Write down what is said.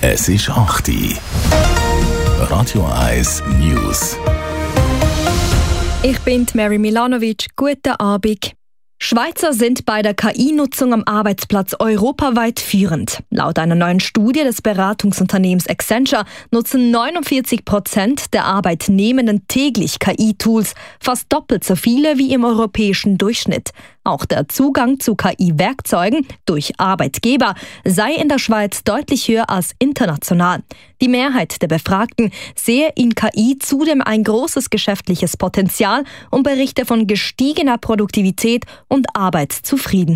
Es ist 8 Uhr. Radio 1 News. Ich bin Mary Milanovic. Guten Abend. Schweizer sind bei der KI-Nutzung am Arbeitsplatz europaweit führend. Laut einer neuen Studie des Beratungsunternehmens Accenture nutzen 49% der Arbeitnehmenden täglich KI-Tools, fast doppelt so viele wie im europäischen Durchschnitt. Auch der Zugang zu KI-Werkzeugen durch Arbeitgeber sei in der Schweiz deutlich höher als international. Die Mehrheit der Befragten sehe in KI zudem ein großes geschäftliches Potenzial und berichte von gestiegener Produktivität und Arbeitszufriedenheit.